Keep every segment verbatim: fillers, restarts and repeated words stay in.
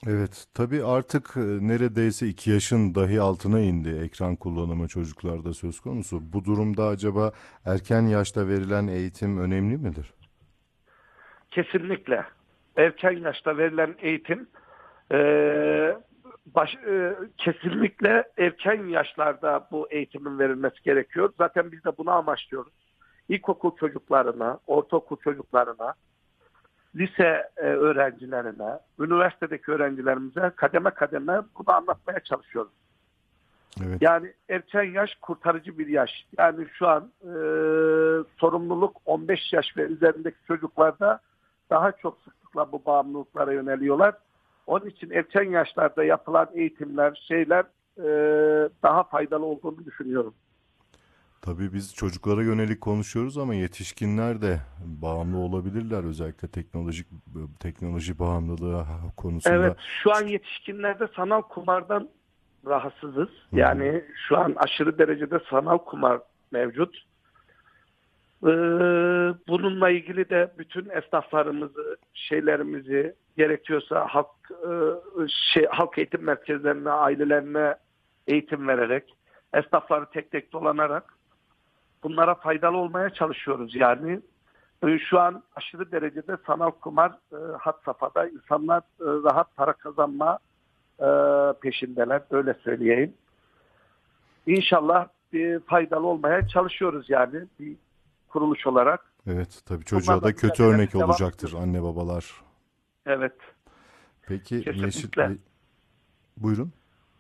Evet, tabii artık e, neredeyse iki yaşın dahi altına indi ekran kullanımı çocuklarda söz konusu. Bu durumda acaba erken yaşta verilen eğitim önemli midir? Kesinlikle. Erken yaşta verilen eğitim e, baş, e, kesinlikle erken yaşlarda bu eğitimin verilmesi gerekiyor. Zaten biz de bunu amaçlıyoruz. İlkokul çocuklarına, ortaokul çocuklarına, lise e, öğrencilerine, üniversitedeki öğrencilerimize kademe kademe bunu anlatmaya çalışıyoruz. Evet. Yani erken yaş kurtarıcı bir yaş. Yani şu an e, sorumluluk on beş yaş ve üzerindeki çocuklarda daha çok sıklıkla bu bağımlılıklara yöneliyorlar. Onun için erken yaşlarda yapılan eğitimler, şeyler e, daha faydalı olduğunu düşünüyorum. Tabii biz çocuklara yönelik konuşuyoruz ama yetişkinler de bağımlı olabilirler, özellikle teknolojik teknoloji bağımlılığı Evet, konusunda. şu an yetişkinlerde sanal kumardan rahatsızız. Hı hı. Yani şu an aşırı derecede sanal kumar mevcut. Ee, bununla ilgili de bütün esnaflarımızı, şeylerimizi gerekiyorsa halk e, şey halk eğitim merkezlerine, ailelerine eğitim vererek, esnafları tek tek dolanarak bunlara faydalı olmaya çalışıyoruz yani. Ee, Şu an aşırı derecede sanal kumar e, had safhada. İnsanlar e, rahat para kazanma e, peşindeler, öyle söyleyeyim. İnşallah bir faydalı olmaya çalışıyoruz yani bir kuruluş olarak. Evet, tabii çocuğa Bunlarla da kötü örnek mücadelemiz devam olacaktır ediyor. anne babalar. Evet, Peki Yeşil kesinlikle. Ye- buyurun.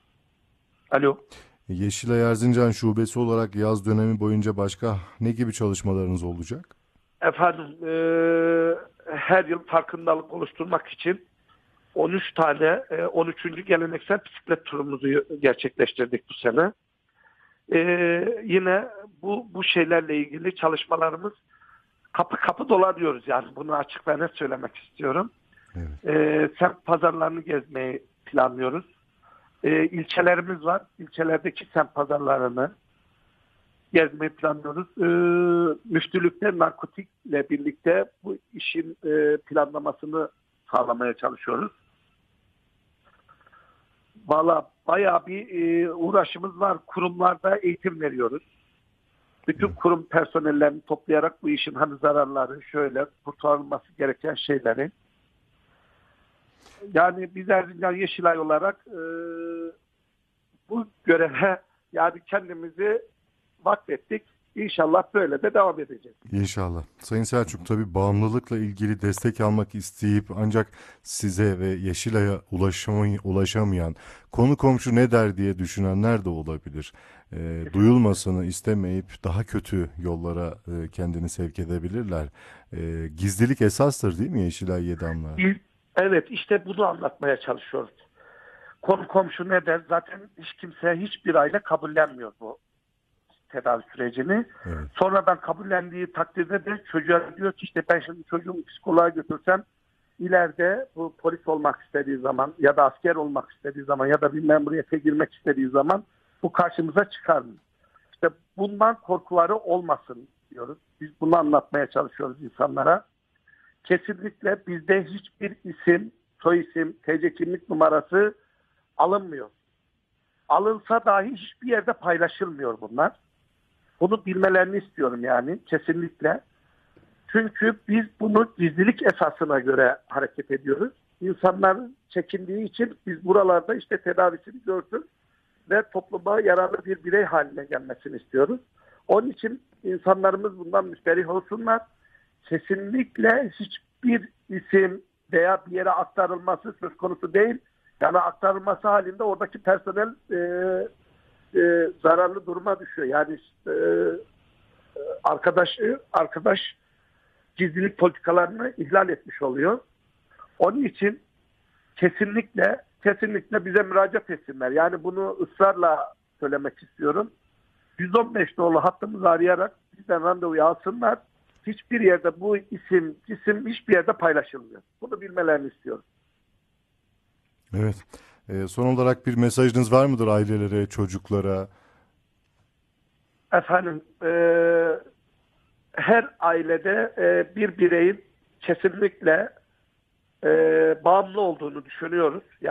Alo. Yeşilay Erzincan Şubesi olarak yaz dönemi boyunca başka ne gibi çalışmalarınız olacak? Efendim, eee, her yıl farkındalık oluşturmak için on üç tane, eee, on üçüncü geleneksel bisiklet turumuzu gerçekleştirdik bu sene. Eee, yine bu bu şeylerle ilgili çalışmalarımız kapı kapı dolanıyoruz yani bunu açık ve net söylemek istiyorum. Evet. Eee semt pazarlarını gezmeyi planlıyoruz. Eee ilçelerimiz var. İlçelerdeki semt pazarlarını gezmeyi planlıyoruz. Ee, müftülükte narkotikle birlikte bu işin e, planlamasını sağlamaya çalışıyoruz. Valla bayağı bir e, uğraşımız var. Kurumlarda eğitim veriyoruz. Bütün Evet. kurum personellerini toplayarak bu işin hani zararları, şöyle kurtarılması gereken şeyleri. Yani biz Erzincan Yeşilay olarak e, bu göreve yani kendimizi vakfettik. İnşallah böyle de devam edeceğiz. İnşallah. Sayın Selçuk, tabii bağımlılıkla ilgili destek almak isteyip ancak size ve Yeşilay'a ulaşamay ulaşamayan, konu komşu ne der diye düşünenler de olabilir. Ee, Kesinlikle. duyulmasını istemeyip daha kötü yollara e, kendini sevk edebilirler. Ee, gizlilik esastır değil mi Yeşilay Yedamlar? Biz, evet işte bunu anlatmaya çalışıyoruz. Konu komşu ne der? Zaten hiç kimse, hiçbir aile kabullenmiyor bu tedavi sürecini. Evet. Sonradan kabullendiği takdirde de çocuğa diyor ki işte ben şimdi çocuğumu psikoloğa götürsem ileride bu polis olmak istediği zaman ya da asker olmak istediği zaman ya da bir memuriyete girmek istediği zaman bu karşımıza çıkar mı? İşte bundan korkuları olmasın diyoruz. Biz bunu anlatmaya çalışıyoruz insanlara. Kesinlikle bizde hiçbir isim, soy isim, T C kimlik numarası alınmıyor. Alınsa dahi hiçbir yerde paylaşılmıyor bunlar. Bunu bilmelerini istiyorum yani kesinlikle. Çünkü biz bunu gizlilik esasına göre hareket ediyoruz. İnsanlar çekindiği için biz buralarda işte tedavisini görsün ve topluma yararlı bir birey haline gelmesini istiyoruz. Onun için insanlarımız bundan müsterih olsunlar. Kesinlikle hiçbir isim veya bir yere aktarılması söz konusu değil. Yani aktarılması halinde oradaki personel e, e, zararlı duruma düşüyor. Yani e, arkadaş arkadaş gizlilik politikalarını ihlal etmiş oluyor. Onun için kesinlikle kesinlikle bize müracaat etsinler. Yani bunu ısrarla söylemek istiyorum. yüz on beş nolu hattımızı arayarak bizden randevu alsınlar. Hiçbir yerde bu isim, cisim hiçbir yerde paylaşılmıyor. Bunu bilmelerini istiyorum. Evet. Ee, son olarak bir mesajınız var mıdır ailelere, çocuklara? Efendim, e, her ailede e, bir bireyin kesinlikle e, bağımlı olduğunu düşünüyoruz.